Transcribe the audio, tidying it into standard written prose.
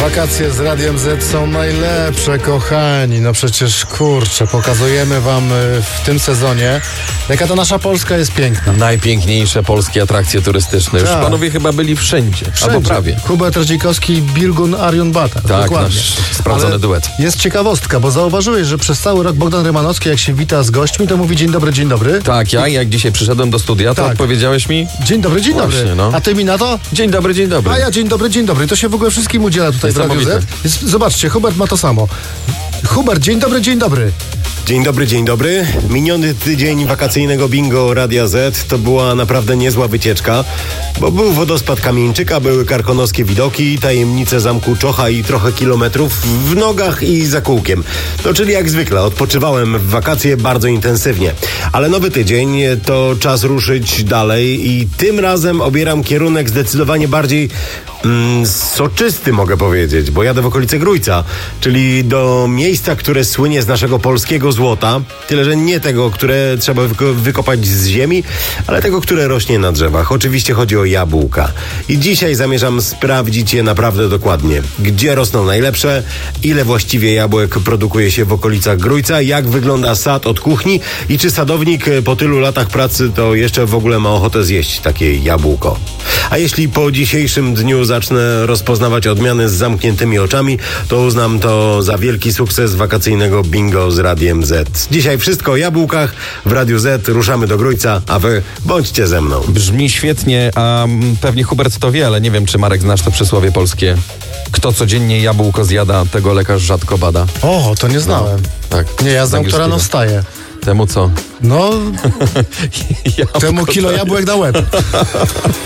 Wakacje z Radiem Z są najlepsze, kochani. No przecież, kurczę, pokazujemy wam w tym sezonie, jaka ta nasza Polska jest piękna. Najpiękniejsze polskie atrakcje turystyczne. Już Tak. panowie chyba byli wszędzie. Albo prawie. Hubert Radzikowski, Bilgun, Arion Bata. Tak, dokładnie. nasz sprawdzony Ale duet. jest ciekawostka, bo zauważyłeś, że przez cały rok Bogdan Rymanowski, jak się wita z gośćmi, to mówi dzień dobry, dzień dobry. Tak, ja jak dzisiaj przyszedłem do studia, to Tak. odpowiedziałeś mi Dzień dobry, dzień Właśnie, dobry. no. A ty mi na to? dzień dobry, dzień dobry. A ja dzień dobry, dzień dobry. To się w ogóle wszystkim udziela tutaj w Radiu Z. Zobaczcie, Hubert ma to samo. Hubert, dzień dobry, dzień dobry. Dzień dobry, dzień dobry. Miniony tydzień wakacyjnego bingo Radia Z to była naprawdę niezła wycieczka, bo był wodospad Kamieńczyka, były karkonoskie widoki, tajemnice zamku Czocha i trochę kilometrów w nogach i za kółkiem. No czyli jak zwykle, odpoczywałem w wakacje bardzo intensywnie. Ale nowy tydzień to czas ruszyć dalej i tym razem obieram kierunek zdecydowanie bardziej soczysty, mogę powiedzieć, bo jadę w okolice Grójca, czyli do miejsca, które słynie z naszego polskiego złota, tyle że nie tego, które trzeba wykopać z ziemi, ale tego, które rośnie na drzewach. Oczywiście chodzi o jabłka. I dzisiaj zamierzam sprawdzić je naprawdę dokładnie. Gdzie rosną najlepsze, ile właściwie jabłek produkuje się w okolicach Grójca, jak wygląda sad od kuchni i czy sadownik po tylu latach pracy to jeszcze w ogóle ma ochotę zjeść takie jabłko. A jeśli po dzisiejszym dniu zacznę rozpoznawać odmiany z zamkniętymi oczami, to uznam to za wielki sukces wakacyjnego bingo z Radiem Z. Dzisiaj wszystko o jabłkach w Radiu Z. Ruszamy do Grójca, a wy bądźcie ze mną. Brzmi świetnie, a pewnie Hubert to wie, ale nie wiem, czy Marek znasz to przysłowie polskie. Kto codziennie jabłko zjada, tego lekarz rzadko bada. O, to nie znałem. Tak. Nie, ja znam, kto rano Angielskiego. wstaje. Temu co? No, Jabłko, temu kilo tak. jabłek na łeb.